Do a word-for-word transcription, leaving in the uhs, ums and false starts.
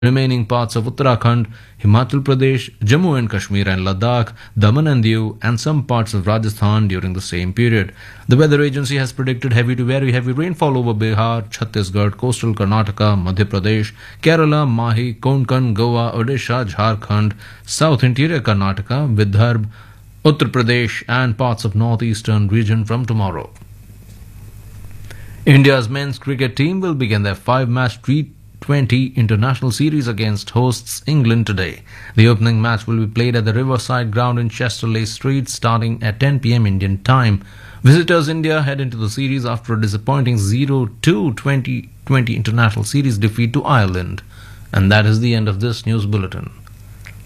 remaining parts of Uttarakhand, Himachal Pradesh, Jammu and Kashmir and Ladakh, Daman and Diu, and some parts of Rajasthan during the same period. The weather agency has predicted heavy to very heavy rainfall over Bihar, Chhattisgarh, coastal Karnataka, Madhya Pradesh, Kerala, Mahi, Konkan, Goa, Odisha, Jharkhand, South Interior Karnataka, Vidarbha, Uttar Pradesh, and parts of northeastern region from tomorrow. India's men's cricket team will begin their five-match T twenty international series against hosts England today. The opening match will be played at the Riverside ground in Chesterley Street starting at ten p m Indian time. Visitors India head into the series after a disappointing zero two twenty twenty international series defeat to Ireland. And that is the end of this news bulletin.